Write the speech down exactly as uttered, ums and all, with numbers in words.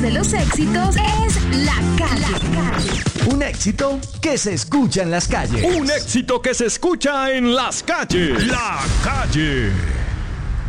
de los éxitos es La Calle. Un éxito que se escucha en las calles. Un éxito que se escucha en las calles. La Calle.